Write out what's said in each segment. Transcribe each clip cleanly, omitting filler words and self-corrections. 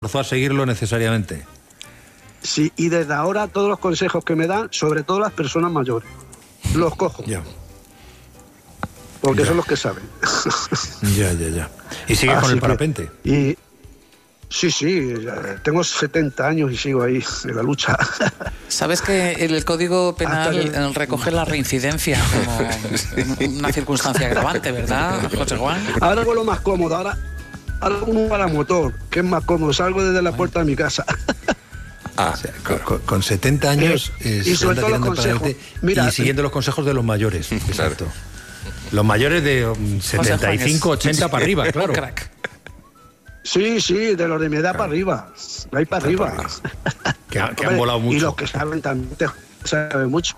forzó a seguirlo necesariamente. Sí, y desde ahora todos los consejos que me dan, sobre todo las personas mayores, los cojo. Ya. Porque Ya. son los que saben. Ya. ¿Y sigues con el parapente? Sí, tengo 70 años y sigo ahí en la lucha. ¿Sabes que el Código Penal recoge la reincidencia como una circunstancia agravante, verdad, José Juan? Ahora vuelo más cómodo, ahora uno para motor, que es más cómodo, salgo desde la puerta de mi casa. O sea, con 70 años y sobre todo los consejos. Mira, y siguiendo los consejos de los mayores. Exacto. Los mayores de 75, 80 para arriba, claro. Crack. Sí, de los de mi edad para arriba. Ahí para arriba. Que han volado mucho. Y los que saben también saben mucho.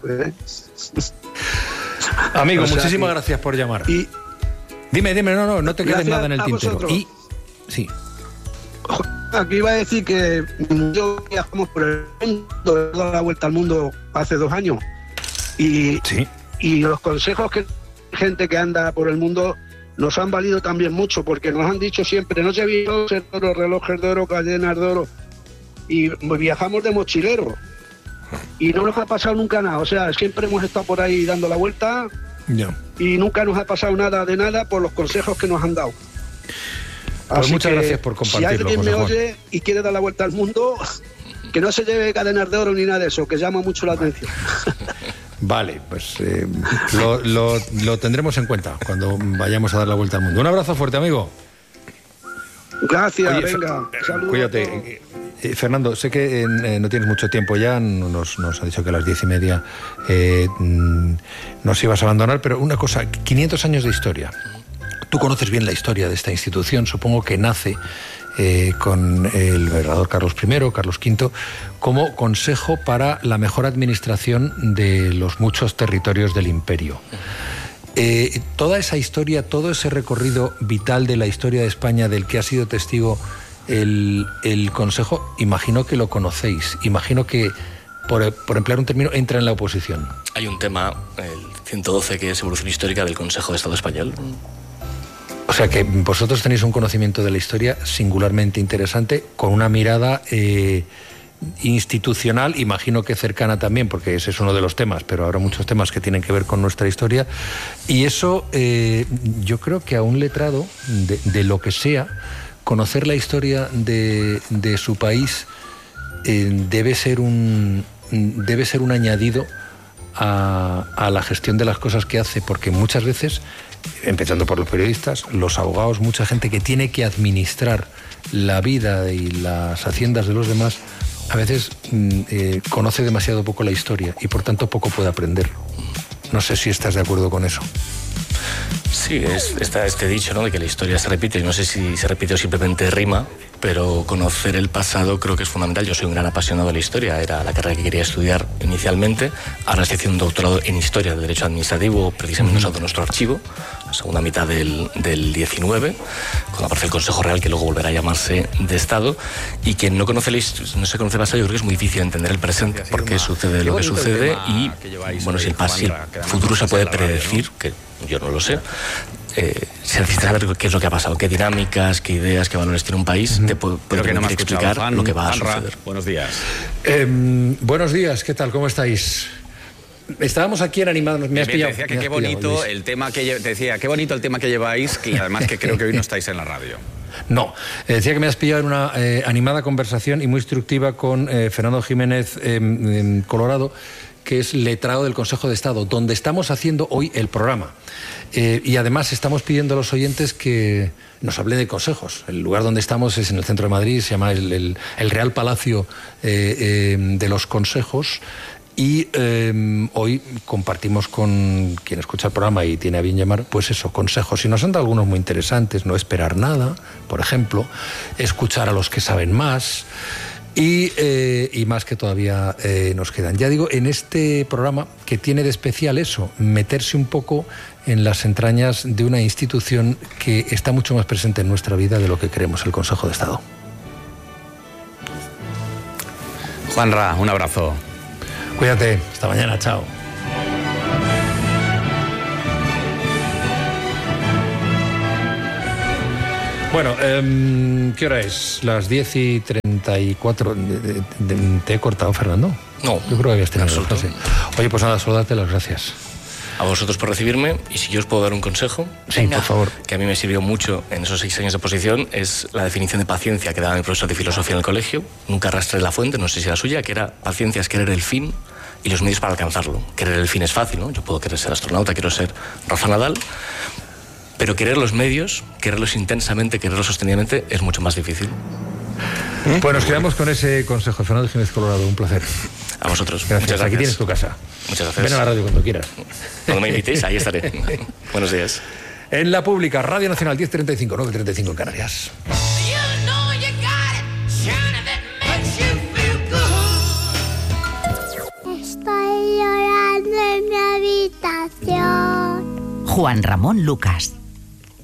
Amigo, muchísimas gracias por llamar. Dime, no te quedes nada en el tintero. Sí. Aquí iba a decir que yo viajamos por el mundo, he dado la vuelta al mundo hace 2 años. Y los consejos que gente que anda por el mundo nos han valido también mucho, porque nos han dicho siempre, no se viajan de oro, relojes de oro, cadenas de oro, y viajamos de mochilero, y no nos ha pasado nunca nada, o sea, siempre hemos estado por ahí dando la vuelta, y nunca nos ha pasado nada de nada por los consejos que nos han dado. Pues muchas gracias por compartirlo, si alguien José me Juan. oye y quiere dar la vuelta al mundo, que no se lleve cadenas de oro ni nada de eso, que llama mucho la atención. Vale, pues lo tendremos en cuenta cuando vayamos a dar la vuelta al mundo. Un abrazo fuerte, amigo. Gracias. Oye, venga, saludos. Cuídate. Fernando, sé que no tienes mucho tiempo ya, nos ha dicho que a las 10:30 nos ibas a abandonar, pero una cosa, 500 años de historia. Tú conoces bien la historia de esta institución, supongo que nace con el emperador Carlos I, Carlos V, como consejo para la mejor administración de los muchos territorios del imperio. Toda esa historia, todo ese recorrido vital de la historia de España del que ha sido testigo el consejo, imagino que lo conocéis, imagino que, por emplear un término, entra en la oposición. Hay un tema, el 112, que es evolución histórica del Consejo de Estado Español. O sea que vosotros tenéis un conocimiento de la historia singularmente interesante, con una mirada institucional, imagino que cercana también, porque ese es uno de los temas, pero habrá muchos temas que tienen que ver con nuestra historia. Y eso, yo creo que a un letrado, de lo que sea, conocer la historia de su país debe ser un añadido a la gestión de las cosas que hace, porque muchas veces, empezando por los periodistas, los abogados, mucha gente que tiene que administrar la vida y las haciendas de los demás, a veces conoce demasiado poco la historia y por tanto poco puede aprender. No sé si estás de acuerdo con eso. Sí, está este dicho, ¿no?, de que la historia se repite, y no sé si se repite o simplemente rima, pero conocer el pasado creo que es fundamental. Yo soy un gran apasionado de la historia, era la carrera que quería estudiar inicialmente. Ahora estoy haciendo un doctorado en Historia del Derecho Administrativo, precisamente usando nuestro archivo, la segunda mitad del 19, cuando aparece el Consejo Real, que luego volverá a llamarse de Estado, y quien no se conoce el pasado, yo creo que es muy difícil entender el presente, porque sucede lo que sucede, y bueno, si el futuro se puede predecir, que yo no lo sé, se necesita ver qué es lo que ha pasado, qué dinámicas, qué ideas, qué valores tiene un país, te puede explicar lo que va a suceder. Buenos días. Buenos días, ¿qué tal? ¿Cómo estáis? Estábamos aquí en Animados. Me has pillado. Decía que qué bonito el tema que qué bonito el tema que lleváis, y además que creo que hoy no estáis en la radio. No, decía que me has pillado en una animada conversación y muy instructiva con Fernando Jiménez Colorado, que es letrado del Consejo de Estado, donde estamos haciendo hoy el programa. Y además estamos pidiendo a los oyentes que nos hablen de consejos. El lugar donde estamos es en el centro de Madrid, se llama el Real Palacio de los Consejos. Y hoy compartimos con quien escucha el programa y tiene a bien llamar, pues eso, consejos. Y nos han dado algunos muy interesantes: no esperar nada, por ejemplo, escuchar a los que saben más. Y más que todavía nos quedan. Ya digo, en este programa, que tiene de especial eso, meterse un poco en las entrañas de una institución que está mucho más presente en nuestra vida de lo que creemos, el Consejo de Estado. Juanra, un abrazo. Cuídate, hasta mañana, chao. Bueno, ¿qué hora es? Las 10:30. 94. ¿Te he cortado, Fernando? No. Yo creo que habías tenido la frase. Oye, pues nada, solo darte las gracias. A vosotros por recibirme, y si yo os puedo dar un consejo, sí, por favor, que a mí me sirvió mucho en esos 6 años de oposición, es la definición de paciencia que daba mi profesor de filosofía en el colegio. Nunca arrastré la fuente, no sé si era suya, que era: paciencia es querer el fin y los medios para alcanzarlo. Querer el fin es fácil, ¿no? Yo puedo querer ser astronauta, quiero ser Rafa Nadal, pero querer los medios, quererlos intensamente, quererlos sostenidamente, es mucho más difícil. Pues nos quedamos con ese consejo. Fernando Jiménez Colorado, un placer. A vosotros. Gracias. Muchas gracias. Aquí tienes tu casa. Muchas gracias. Ven a la radio cuando quieras. Cuando me invitéis, ahí estaré. Buenos días. En La Pública, Radio Nacional, 10:35, 9:35 en Canarias. Estoy llorando en mi habitación. Juan Ramón Lucas.